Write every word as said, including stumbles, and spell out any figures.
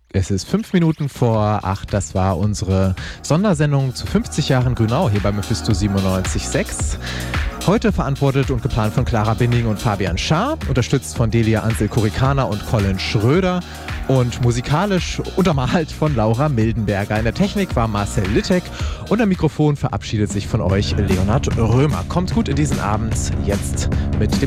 Es ist fünf Minuten vor acht. Das war unsere Sondersendung zu fünfzig Jahren Grünau hier bei Mephisto siebenundneunzig Komma sechs. Heute verantwortet und geplant von Clara Binding und Fabian Schaar, unterstützt von Delia Ansel-Korikana und Colin Schröder und musikalisch untermalt von Laura Mildenberger. In der Technik war Marcel Littek und am Mikrofon verabschiedet sich von euch Leonhard Römer. Kommt gut in diesen Abend, jetzt mit dem